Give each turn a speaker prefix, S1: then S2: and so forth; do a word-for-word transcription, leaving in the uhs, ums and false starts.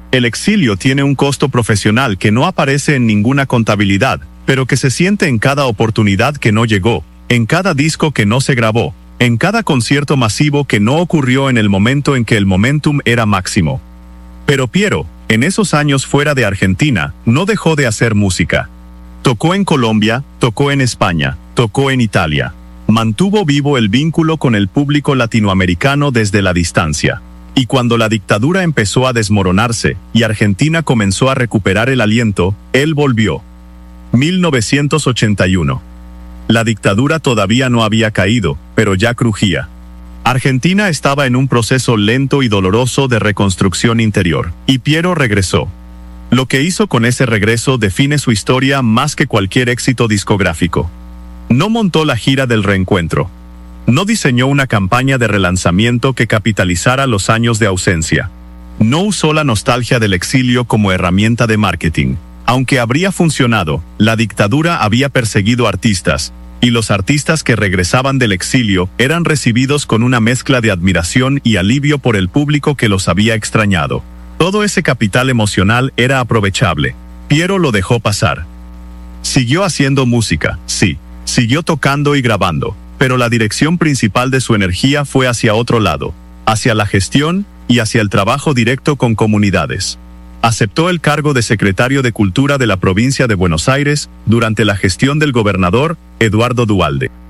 S1: El exilio tiene un costo profesional que no aparece en ninguna contabilidad, pero que se siente en cada oportunidad que no llegó, en cada disco que no se grabó, en cada concierto masivo que no ocurrió en el momento en que el momentum era máximo. Pero Piero, en esos años fuera de Argentina, no dejó de hacer música. Tocó en Colombia, tocó en España, tocó en Italia. Mantuvo vivo el vínculo con el público latinoamericano desde la distancia. Y cuando la dictadura empezó a desmoronarse y Argentina comenzó a recuperar el aliento, él volvió. mil novecientos ochenta y uno. La dictadura todavía no había caído, pero ya crujía. Argentina estaba en un proceso lento y doloroso de reconstrucción interior, y Piero regresó. Lo que hizo con ese regreso define su historia más que cualquier éxito discográfico. No montó la gira del reencuentro. No diseñó una campaña de relanzamiento que capitalizara los años de ausencia. No usó la nostalgia del exilio como herramienta de marketing. Aunque habría funcionado, la dictadura había perseguido artistas, y los artistas que regresaban del exilio eran recibidos con una mezcla de admiración y alivio por el público que los había extrañado. Todo ese capital emocional era aprovechable. Piero lo dejó pasar. Siguió haciendo música, sí, siguió tocando y grabando, pero la dirección principal de su energía fue hacia otro lado, hacia la gestión y hacia el trabajo directo con comunidades. Aceptó el cargo de secretario de Cultura de la provincia de Buenos Aires durante la gestión del gobernador Eduardo Duhalde.